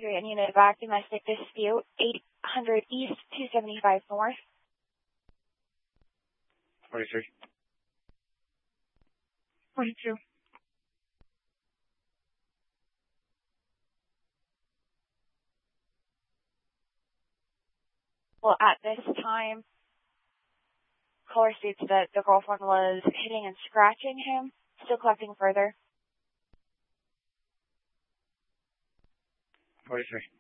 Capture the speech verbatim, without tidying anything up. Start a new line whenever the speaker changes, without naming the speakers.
three and unit back, domestic dispute, eight hundred East, two seventy-five North.
forty-three.
forty-two.
Well, at this time, caller states that the girlfriend was hitting and scratching him. Still collecting further.
forty-three.